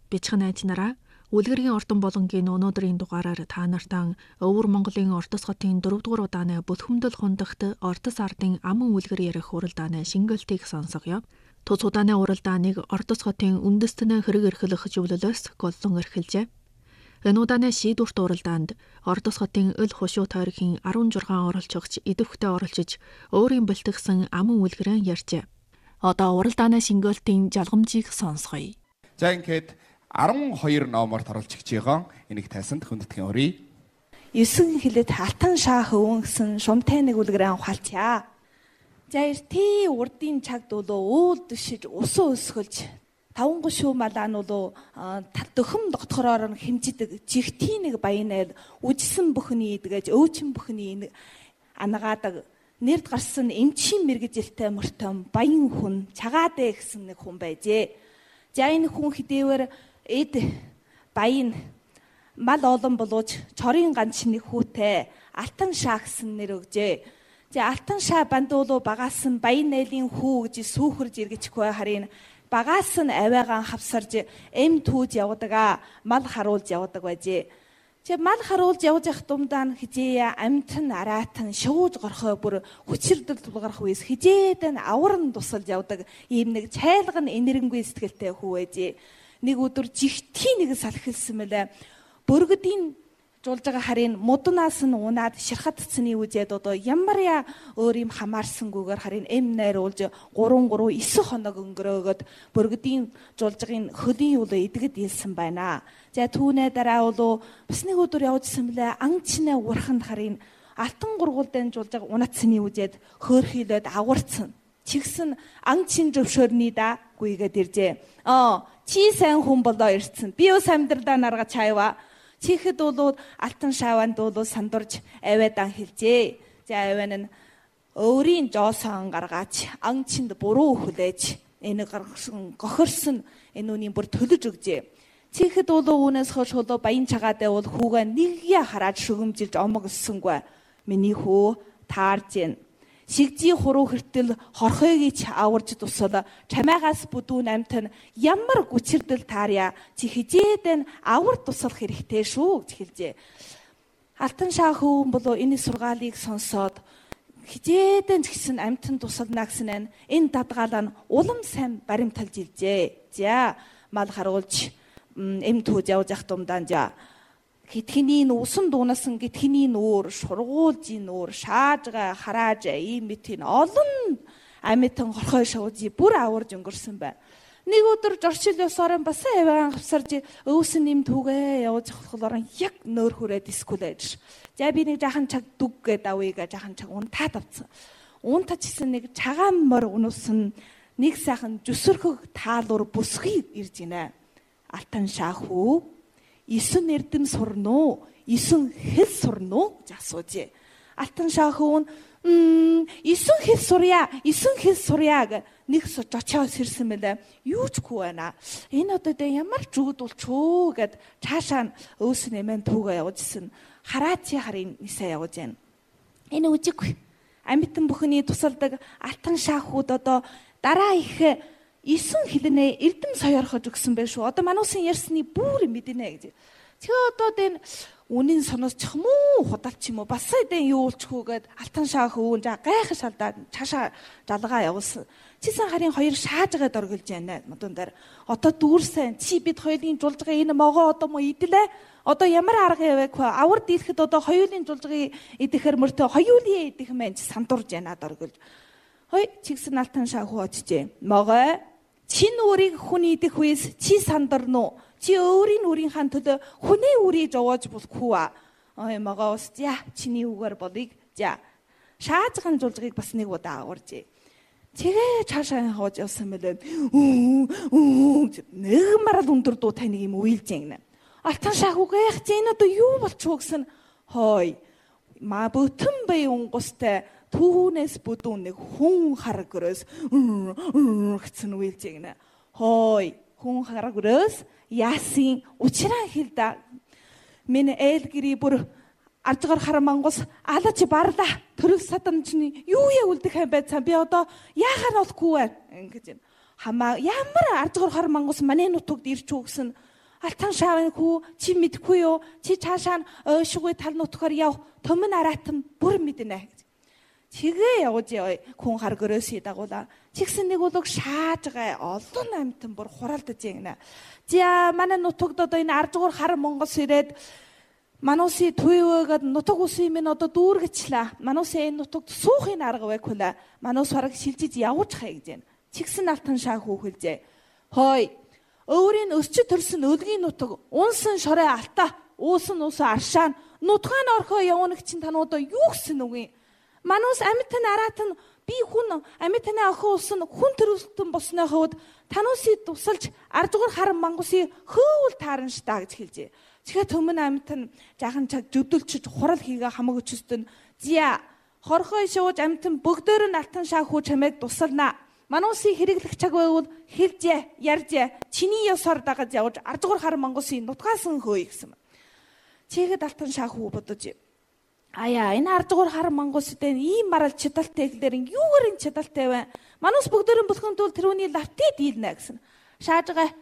Бичгэн найз нараа, үлгэрийн ордон болонгийн өнөөдрийн дугаараар та нартай Өвөр Монголын Ордос хотын 4-р удааны Бүлхэмдэл хундагт Ордос ардын аман үлгэр ярих уралдааны шингэлтийг сонсгоё. Тус удааны уралдааныг Ордос хотын үндэстэн хэрэг эрхлэх зөвлөлөөс голлон эрхэлжээ. Энэ удааны шийдвэрт уралдаанд Ордос хотын өл хушуу тойргийн 16 оролцогч идэвхтэй оролцож өөрийн бэлтгэсэн аман үлгэрээ ярьжээ. Одоо уралдааны шингэлтийн жалгамжийг сонсгоё. За ингээд 12 номерт оруулж байгаа. Энийг тайсанд хүндэтгэн өрье. 9 хилэд халтан шаах өвөн гэсэн шумтай нэг үлгэрээ ухаалчаа. За эртээ урдын цагт болоо уул дэшиж усан өсгөлж таван гушуу малаан болоо дөхөм дотгороор хэмждэг жигтийн нэг баянаар үжсэн бүхний идгэж өөчин бүхний анагаадаг нэрд гарсан эмчийн мэргэжилтэй мөртөм баян хүн цагаадэ гэсэн нэг хүн байжээ. За энэ хүн хэдийгээр эд баян мал олон болооч чорын ганч нэг хүүтэй алтан шаа гэсэн нэр өгжээ. За алтан шаа бандуулуу багаас нь баян найлын хүү гэж сүүхэрж эргэчихгүй харин багаас нь авиагаан хавсарж эм түүж явдаг мал харуулж явдаг байжээ. За мал харуулж явж явах думдаа хизээ амтан араатан шууж горхой бүр хүчирдэл тулгарх үес хизээдэн авран тусалж явдаг ийм нэг чайлган энерэнгүй сэтгэлтэй хүү байжээ. Нэг өдөр жигтийн нэг салхилсан мэлээ. Бөргөдийн жуулж байгаа харин муднаас нь унаад ширхатцны үжээд одоо ямар өөр юм хамаарсангүйгээр харин эм найруулж 3 9 хоног өнгөрөөгд бөргөдийн жуулж байгаагийн хөлийн юулаа эдгэд ийлсэн байна. За түүнээ дараа болоо бас нэг өдөр явжсэн мэлээ. Ангчнаа урханд харин алтан гургуулдын жуулж байгаа унацны үжээд хөөрхийлээд аварцсан. Чигсэн ангчин зөвшөөрний да гүйгээд иржээ. Чи сайн хүн болоо ирсэн. Би ус амьдралдаа наргаж хайва. Чихэд болоод алтан шааванд болоо сандурж авиадан хэлжээ. За авиан нь өөрийн жоосон гаргаач ангчинд буруу хүлээж энэ гаргасан гохирсон энэ үнийг бүр төлөж өгжээ. Чихэд болоо үүнээс хойш болоо баян цагаатай бол хүүгээ нэгья хараад шүгэмжилж омогсонгүй. Миний хүү таарж гин. Шигжи хуруу хэртэл хорхойг ч аварж тусал чамаагаас бүдүүн амт нь ямар гүчирдэл тааря чи хизээдэн авар тусах хэрэгтэй шүү гэж хэлжээ. Алтан шаа хөвөн болоо энэ сургаалыг сонсоод хизээдэн гэсэн амтан тусална гэсэн энэ дадгаалаа нь улам сайн баримталж илжээ. За мал харуулж эм түүж явж ах думдаан хитгэний усан дуунасан гитхний нүүр шургуулжийн нүүр шаажгаа харааж ийм мэтийн олон амьтан хорхой шууজি бүр аварж өнгөрсөн байна. Нэг өдөр жорчил ёсоор бас авиаан хавсарж өвсөн нэм түүгээ явж болохоор яг нөөр хүрээд дискулээж. За би нэг жахан чаг дүг гээд авъя жахан чаг унтаад авцсан. Унтачсан нэг цагаан мор унуусан нэг сайхан зүсэрхэг таалуур бүсгий ирж гинэ. Алтан шаах үү? 9 эрдэм сурна уу? 9 хэл сурна уу гэж асуужээ. Алтан шаах хөвн 9 хэл сурья, 9 хэл сурья гэ нэг жочоос ирсэн мэлээ. Юу ч хүү байна. Энэ одоо ямар зүгд болчихоо гэд цаашаа өөс нэмэн түүгээ явуулжсэн. Хараачи харин нисээ явуулж байна. Энэ үжиггүй. Амьтан бүхний тусалдаг алтан шаахууд одоо дараа их 9 хэлнэ эрдэм соёорхож өгсөн байх шүү. Одоо мануусын ярьсны бүр мэднэ гэж. Тэгээ одоо энэ үнийн соноосчих мүү худалч юм уу? Бас энэ юу болчихгүйгээд алтан шаах өвөн гайхаж шалдаад цаашаа жалгаа явуулсан. Чисэн харин хоёр шаажгаад оргилж байна модон дээр. Одоо дүүрсэн чи бид хоёулын жуулж байгаа энэ могоо одоо мо идлээ. Одоо ямар арга явах вэ? Авар дийлэхэд одоо хоёулын жуулжгыг идэхэр мөртөө хоёулын идэх мэн сандурж байна оргилж. Хой чигсэн алтан шаах хуучжээ. Могоо чи нүрийг хүн идэх үес чи сандарна уу? Чи өөрийн үрийнхаа төлөө хүний үрийг жовоож болохгүй аа. Могоос за чиний үгээр болыг. За шаажган жуулжгыг бас нэг удаа аваржээ. Тэгээ цаашаа хавж явсан мэлээ. Нэг марал өндөр дуу таныг юм уйлж гинэ. Алтан шаах үгэх энэ одоо юу болчихоо гэсэн хой ма бүтэн бай унгустай түүнээс бүдүүн нэг хүн харгөрөөс гэсэн уйлж гинэ. Хой хүн харгөрөөс яасын учраа хэлдэ. Миний ээлгэрий бүр аржгаар харамангус алач барла төрөг саданчны юу явуулдаг юм байцаа би одоо яахаар болохгүй вэ ингэж байна. Хамаа ямар аржгаар харамангус манай нутагт ирч үү гэсэн Алтан шаавын хүү чи мэдгүй юу? Чи цаашаа ойшгүй тал нутгаар яв. Төмөн аратан бүр мэднэ гэж. Тэгээ явж хүн хар гөрөөсий дагуулаа. Чигсэн нэг улог шааж байгаа олон амьтан бүр хуралдаж байна. За манай нутагд одоо энэ ардгуур хар Монгол ирээд манууси туйвгээд нутаг усын минь одоо дүүргэчлээ. Манууси энэ нутагт суухын арга байхула. Мануус бараг шилжиж явж хай гэж байна. Чигсэн алтан шаа хүүхэлжээ. Хой. Өөрийн өсчөд төрсөн өлгийн нутаг унсан шорой алта. Уусан уусаа аршаан. Нутгаан орхоо явна чинь тануудаа юу гэсэн үгүй. Мануус амьтан аратан би хүн амьтаны охин усан хүн төрөлтөн босноо хөвд танууси тусалж ардгуур харан мангуси хөөвл таарна штаа гэж хэлжээ. Чихээ төмөн амьтан жаахан чаг жүдүүлчиж хурал хийгээ хамаг өчөстөн зя хорхой шууж амьтан бөгдөөр нь алтан шаа хүү чамайг тусалнаа. Манууси хэрэглэх чаг байвал хэлжээ, ярьжээ. Чиний ёсоор дагаж явж ардгуур харан мангуси нутгаасан хөөе гэсэн. Чихэд алтан шаа хүү бодож аяа энэ ардгуур хар Монголсдээ ийм марал чадалтай хэлээр юугаар энэ чадалтай вэ? Манус бүгдээрэн бүлхэнд бол тэрүүний лавтыг дийлнэ гэсэн. Шааж байгаа